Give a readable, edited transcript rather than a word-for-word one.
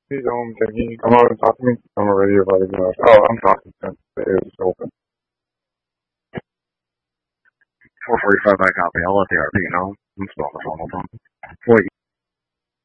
Hey, can you come over and talk to me? I'm already about to go. Oh, I'm talking since the air is open. 445 by copy. I'll let the RP know. I'm still on the phone. Hold on.